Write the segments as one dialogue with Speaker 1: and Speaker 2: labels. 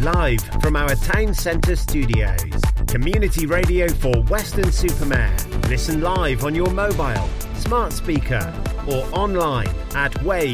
Speaker 1: Live from our town centre studios. Community radio for Weston-super-Mare. Listen live on your mobile, smart speaker or online at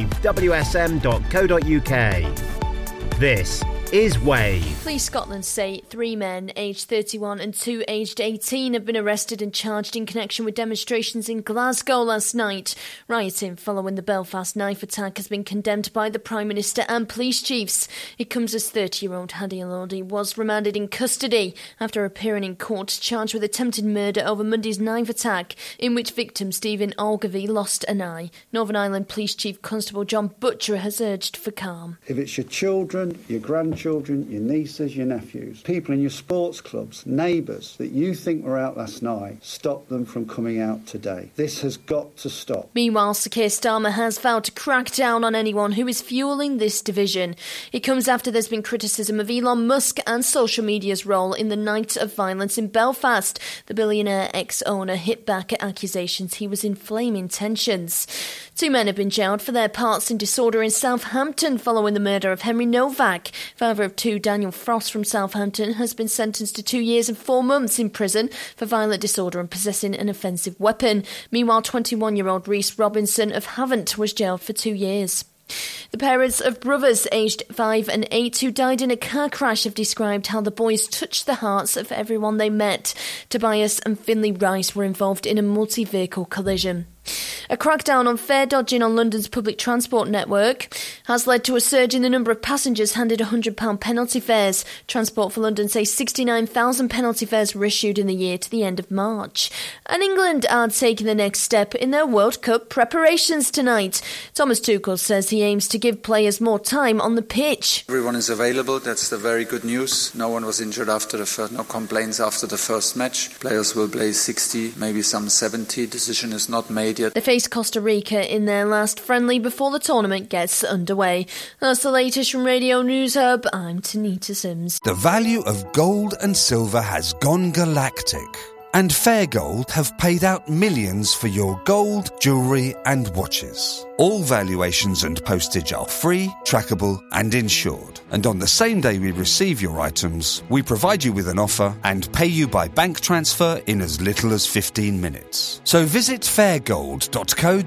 Speaker 1: wavewsm.co.uk. This is Wave.
Speaker 2: Police Scotland say 3 men aged 31 and 2 aged 18 have been arrested and charged in connection with demonstrations in Glasgow last night. Rioting following the Belfast knife attack has been condemned by the Prime Minister and police chiefs. It comes as 30-year-old Hadi Lodi was remanded in custody after appearing in court charged with attempted murder over Monday's knife attack, in which victim Stephen Ogilvie lost an eye. Northern Ireland Police Chief Constable John Butcher has urged for calm.
Speaker 3: If it's your children, your grandchildren, your nieces, your nephews, people in your sports clubs, neighbours that you think were out last night, stop them from coming out today. This has got to stop.
Speaker 2: Meanwhile, Sir Keir Starmer has vowed to crack down on anyone who is fuelling this division. It comes after there's been criticism of Elon Musk and social media's role in the night of violence in Belfast. The billionaire ex-owner hit back at accusations he was inflaming tensions. 2 men have been jailed for their parts in disorder in Southampton following the murder of Henry Novak. Father of 2, Daniel Frost from Southampton, has been sentenced to 2 years and 4 months in prison for violent disorder and possessing an offensive weapon. Meanwhile, 21-year-old Rhys Robinson of Havant was jailed for 2 years. The parents of brothers aged 5 and 8 who died in a car crash have described how the boys touched the hearts of everyone they met. Tobias and Finlay Rice were involved in a multi-vehicle collision. A crackdown on fare dodging on London's public transport network has led to a surge in the number of passengers handed £100 penalty fares. Transport for London say 69,000 penalty fares were issued in the year to the end of March. And England are taking the next step in their World Cup preparations tonight. Thomas Tuchel says he aims to give players more time on the pitch.
Speaker 4: Everyone is available, that's the very good news. No one was injured after the first, no complaints after the first match. Players will play 60, maybe some 70. Decision is not made yet.
Speaker 2: They face Costa Rica in their last friendly before the tournament gets underway. That's the latest from Radio News Hub. I'm Tanita Sims.
Speaker 5: The value of gold and silver has gone galactic. And Fair Gold have paid out millions for your gold, jewellery and watches. All valuations and postage are free, trackable and insured. And on the same day we receive your items, we provide you with an offer and pay you by bank transfer in as little as 15 minutes. So visit fairgold.co.uk